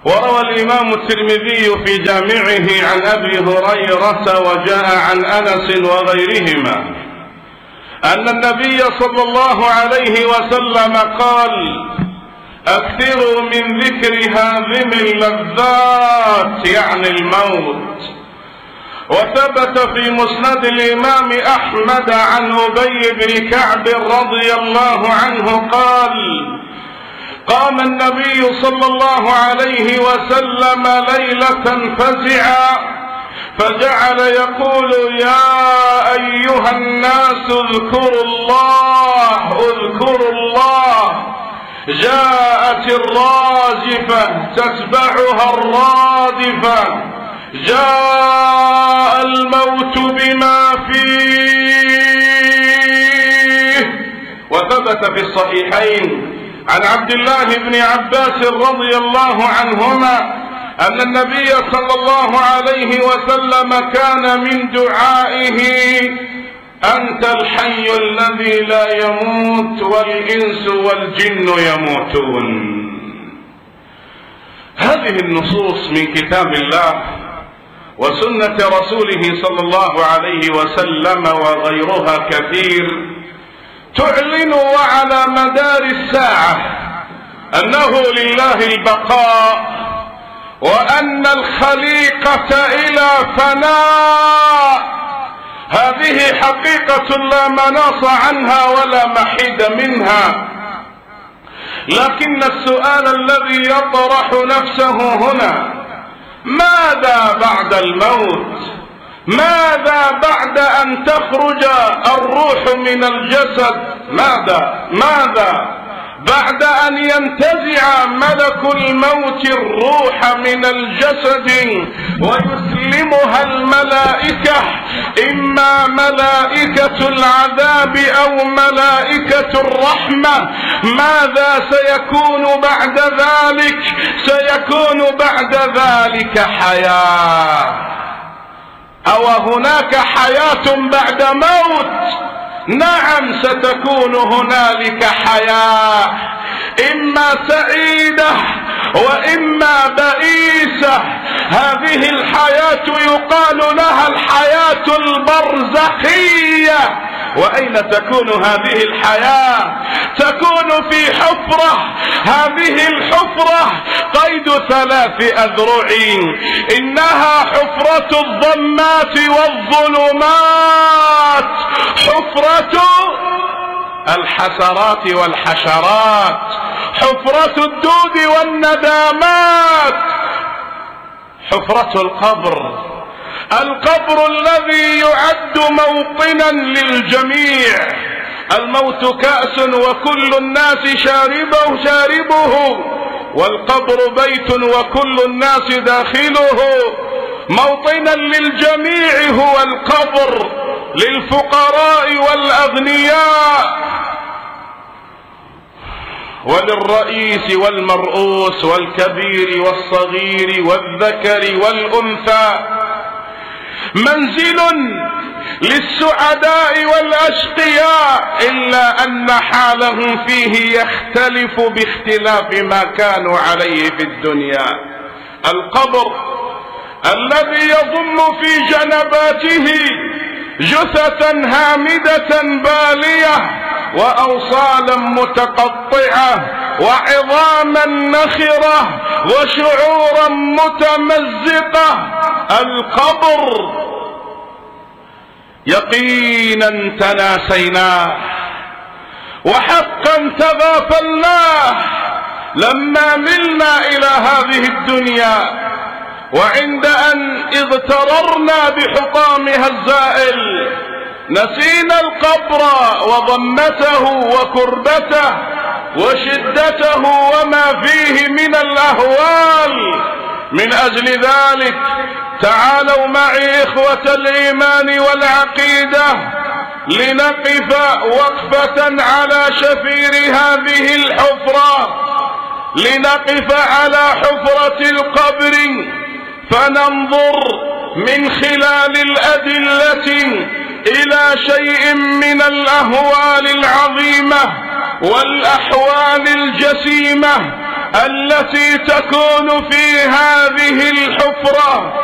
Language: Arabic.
وروى الإمام الترمذي في جامعه عن أبي هريرة وجاء عن أنس وغيرهما أن النبي صلى الله عليه وسلم قال: أكثروا من ذكر هاذم اللذات، يعني الموت. وثبت في مسند الإمام أحمد عن أبي بن كعب رضي الله عنه قال: قام النبي صلى الله عليه وسلم ليلة فزعا فجعل يقول: يا أيها الناس اذكروا الله اذكروا الله، جاءت الراجفة تتبعها الرادفة، جاء الموت بما فيه. وثبت في الصحيحين عن عبد الله بن عباس رضي الله عنهما أن النبي صلى الله عليه وسلم كان من دعائه: أنت الحي الذي لا يموت والإنس والجن يموتون. هذه النصوص من كتاب الله وسنة رسوله صلى الله عليه وسلم وغيرها كثير تعلن وعلى مدار الساعة أنه لله البقاء، وأن الخليقة إلى فناء. هذه حقيقة لا مناص عنها ولا محيد منها. لكن السؤال الذي يطرح نفسه هنا: ماذا بعد الموت؟ ماذا بعد أن تخرج الروح من الجسد؟ ماذا بعد أن ينتزع ملك الموت الروح من الجسد ويسلمها الملائكة، إما ملائكة العذاب أو ملائكة الرحمة؟ ماذا سيكون بعد ذلك؟ سيكون بعد ذلك حياة. أو هناك حياة بعد موت؟ نعم، ستكون هنالك حياة، إما سعيدة وإما بئيسة. هذه الحياة يقال لها الحياة البرزخية. وأين تكون هذه الحياة؟ تكون في حفرة. هذه الحفرة قيد 3 أذرع، إنها حفرة الظلمات والظلمات، حفرة الحسرات والحشرات، حفرة الدود والندامات، حفرة القبر. القبر الذي يعد موطنا للجميع. الموت كأس وكل الناس شاربه، والقبر بيت وكل الناس داخله. موطنا للجميع هو القبر، للفقراء والأغنياء، وللرئيس والمرؤوس والكبير والصغير والذكر والأنثى. منزل للسعداء والأشقياء، إلا أن حالهم فيه يختلف باختلاف ما كانوا عليه في الدنيا. القبر الذي يضم في جنباته جثة هامدة بالية وأوصالا متقطعة وعظاما نخرة وشعورا متمزقة. القبر يقينا تناسيناه وحقا تغافلناه لما ملنا إلى هذه الدنيا، وعند أن اغتررنا بحطامها الزائل نسينا القبر وضمته وكربته وشدته وما فيه من الأهوال. من أجل ذلك تعالوا معي إخوة الإيمان والعقيدة لنقف وقفة على شفير هذه الحفرة، لنقف على حفرة القبر فننظر من خلال الأدلة إلى شيء من الأهوال العظيمة والأحوال الجسيمة التي تكون في هذه